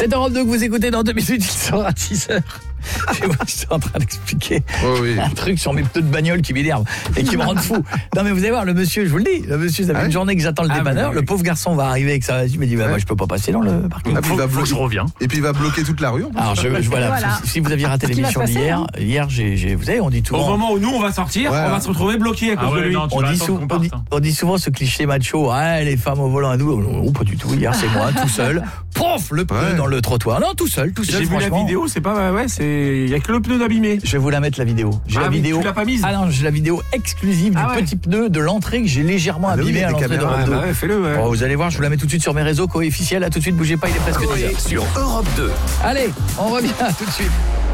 C'est Europe 2 que vous écoutez. Dans 2 minutes, il sera à 10h. Je suis en train d'expliquer un truc sur mes pneus de bagnole qui m'énerve et qui me rend fou. Non mais vous allez voir, le monsieur, je vous le dis, le monsieur, ça fait une journée que j'attends le dépanneur. Le pauvre garçon va arriver avec ça. Je me dis, moi je peux pas passer dans le parking. Je reviens. Et puis il va bloquer toute la rue. Alors voilà. Si vous aviez raté l'émission d'hier, vous savez, on dit tout. Au moment où nous on va sortir, on va se retrouver bloqué à cause de lui. On dit souvent ce cliché macho, les femmes au volant à nous. Non, pas du tout. Hier c'est moi tout seul. Pouf, le pneu dans le trottoir. Non, tout seul. J'ai vu la vidéo, c'est pas il y a que le pneu d'abîmé. Je vais vous la mettre la vidéo. J'ai la vidéo. Tu l'as pas mise? Ah non, j'ai la vidéo exclusive du petit pneu de l'entrée que j'ai légèrement abîmé à l'entrée d'Europe 2. Fais-le. Bon, vous allez voir, je vous la mets tout de suite sur mes réseaux co-officiels. À tout de suite, bougez pas, il est presque 10h. Sur Europe 2. Allez, on revient tout de suite.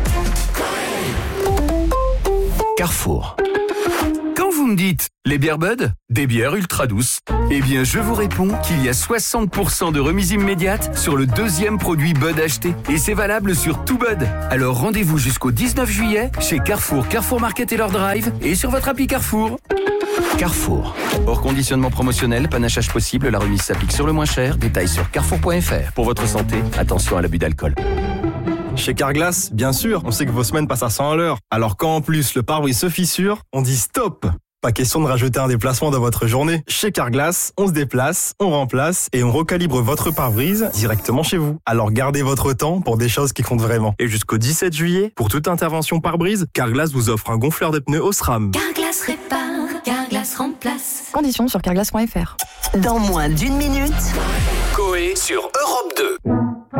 Carrefour. Quand vous me dites les bières Bud, des bières ultra douces, eh bien je vous réponds qu'il y a 60% de remise immédiate sur le deuxième produit Bud acheté. Et c'est valable sur tout Bud. Alors rendez-vous jusqu'au 19 juillet chez Carrefour, Carrefour Market et leur drive et sur votre appli Carrefour. Carrefour. Hors conditionnement promotionnel, panachage possible, la remise s'applique sur le moins cher. Détails sur carrefour.fr. Pour votre santé, attention à l'abus d'alcool. Chez Carglass, bien sûr, on sait que vos semaines passent à 100 à l'heure. Alors quand en plus le pare-brise se fissure, on dit stop. Pas question de rajouter un déplacement dans votre journée. Chez Carglass, on se déplace, on remplace et on recalibre votre pare-brise directement chez vous. Alors gardez votre temps pour des choses qui comptent vraiment. Et jusqu'au 17 juillet, pour toute intervention pare-brise, Carglass vous offre un gonfleur de pneus Osram. Carglass répare, Carglass remplace. Conditions sur carglass.fr. Dans moins d'une minute, Coé sur Europe 2.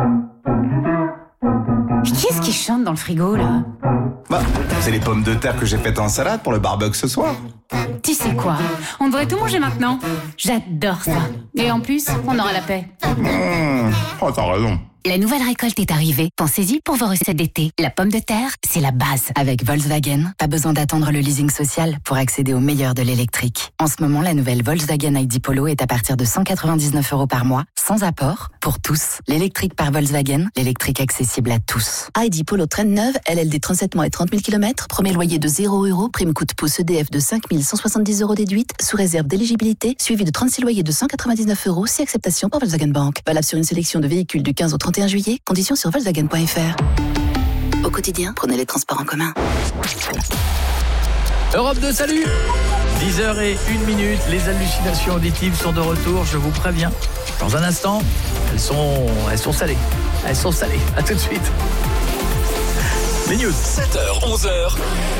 Qui est-ce qui chante dans le frigo, là? C'est les pommes de terre que j'ai faites en salade pour le barbecue ce soir. Tu sais quoi? On devrait tout manger maintenant. J'adore ça. Et en plus, on aura la paix. Oh, t'as raison. La nouvelle récolte est arrivée. Pensez-y pour vos recettes d'été. La pomme de terre, c'est la base. Avec Volkswagen, pas besoin d'attendre le leasing social pour accéder au meilleur de l'électrique. En ce moment, la nouvelle Volkswagen ID Polo est à partir de 199 € par mois, sans apport, pour tous. L'électrique par Volkswagen, l'électrique accessible à tous. ID Polo traîne neuve, LLD 37 mois et 30 000 km, premier loyer de 0 €, prime coup de pouce EDF de 5 170 € déduite, sous réserve d'éligibilité, suivi de 36 loyers de 199 €, si acceptation par Volkswagen Bank. Valable sur une sélection de véhicules du 15 au 31 juillet, conditions sur Volkswagen.fr. Au quotidien, prenez les transports en commun. Europe 2, salut. 10h01, les hallucinations auditives sont de retour, je vous préviens. Dans un instant, elles sont salées. Elles sont salées. À tout de suite. Les news. 7h, 11h.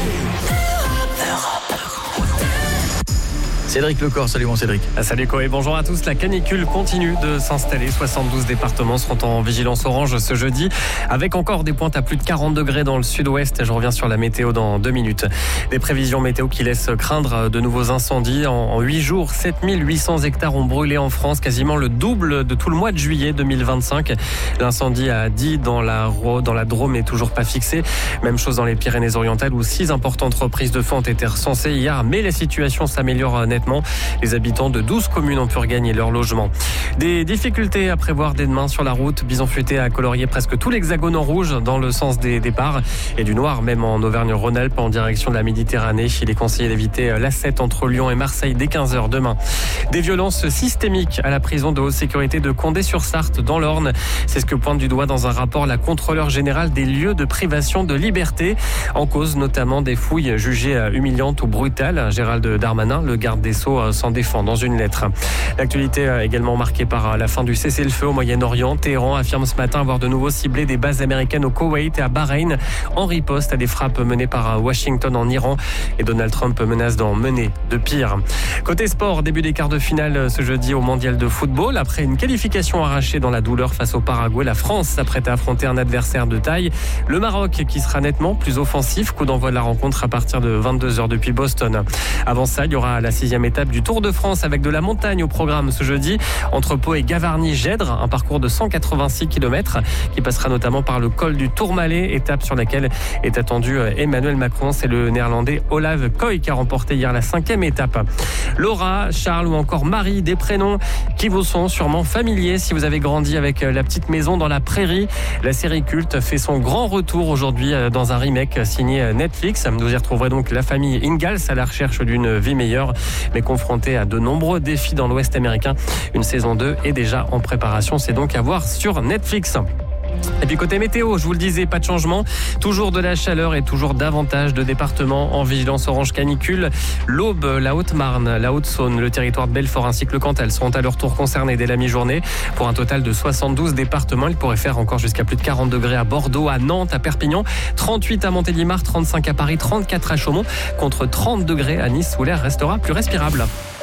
Cédric Lecor, salut mon Cédric. Salut Coé, bonjour à tous. La canicule continue de s'installer. 72 départements seront en vigilance orange ce jeudi, avec encore des pointes à plus de 40 degrés dans le sud-ouest. Je reviens sur la météo dans 2 minutes. Des prévisions météo qui laissent craindre de nouveaux incendies. En 8 jours, 7800 hectares ont brûlé en France, quasiment le double de tout le mois de juillet 2025. L'incendie à Die dans la Drôme n'est toujours pas fixé. Même chose dans les Pyrénées-Orientales où 6 importantes reprises de feu ont été recensées hier, mais la situation s'améliore nettement. Les habitants de 12 communes ont pu regagner leur logement. Des difficultés à prévoir dès demain sur la route. Bison futé a colorié presque tout l'hexagone en rouge dans le sens des départs et du noir même en Auvergne-Rhône-Alpes en direction de la Méditerranée. Il est conseillé d'éviter l'A7 entre Lyon et Marseille dès 15h demain. Des violences systémiques à la prison de haute sécurité de Condé-sur-Sarthe dans l'Orne. C'est ce que pointe du doigt dans un rapport la contrôleure générale des lieux de privation de liberté. En cause notamment des fouilles jugées humiliantes ou brutales. Gérald Darmanin, le garde des Sceaux, s'en défend dans une lettre. L'actualité également marquée par la fin du cessez-le-feu au Moyen-Orient. Téhéran affirme ce matin avoir de nouveau ciblé des bases américaines au Koweït et à Bahreïn en riposte à des frappes menées par Washington en Iran. Et Donald Trump menace d'en mener de pire. Côté sport, début des quarts de finale ce jeudi au Mondial de football. Après une qualification arrachée dans la douleur face au Paraguay, la France s'apprête à affronter un adversaire de taille. Le Maroc qui sera nettement plus offensif. Coup d'envoi de la rencontre à partir de 22h depuis Boston. Avant ça, il y aura la 6e étape du Tour de France avec de la montagne au programme ce jeudi entre Pau et Gavarnie-Gèdre, un parcours de 186 km qui passera notamment par le col du Tourmalet, étape sur laquelle est attendu Emmanuel Macron. C'est le néerlandais Olav Koy qui a remporté hier la 5e étape. Laura, Charles ou encore Marie, des prénoms qui vous sont sûrement familiers si vous avez grandi avec La Petite Maison dans la Prairie. La série culte fait son grand retour aujourd'hui dans un remake signé Netflix. Vous y retrouverez donc la famille Ingalls à la recherche d'une vie meilleure, mais confronté à de nombreux défis dans l'Ouest américain. Une saison 2 est déjà en préparation, c'est donc à voir sur Netflix. Et puis côté météo, je vous le disais, pas de changement. Toujours de la chaleur et toujours davantage de départements en vigilance orange canicule. L'Aube, la Haute-Marne, la Haute-Saône, le territoire de Belfort ainsi que le Cantal seront à leur tour concernés dès la mi-journée. Pour un total de 72 départements, il pourrait faire encore jusqu'à plus de 40 degrés à Bordeaux, à Nantes, à Perpignan, 38 à Montélimar, 35 à Paris, 34 à Chaumont, contre 30 degrés à Nice où l'air restera plus respirable.